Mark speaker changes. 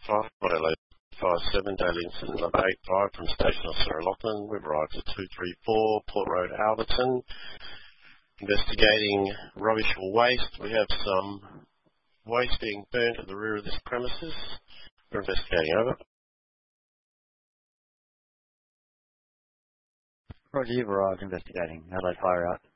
Speaker 1: 57, Daily Incident number 85 from Station Officer Lachlan. We've arrived at 234 Port Road, Alberton. Investigating rubbish or waste. We have some waste being burnt at the rear of this premises. We're investigating, over.
Speaker 2: Roger, you've arrived investigating. Adelaide Fire out.